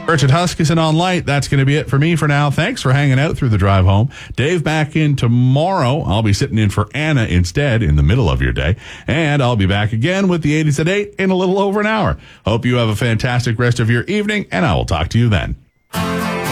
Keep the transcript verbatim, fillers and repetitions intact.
Richard Huskisson on Light. That's going to be it for me for now. Thanks for hanging out through the drive home. Dave back in tomorrow. I'll be sitting in for Anna instead in the middle of your day. And I'll be back again with the eighties at eight in a little over an hour. Hope you have a fantastic rest of your evening, and I will talk to you then.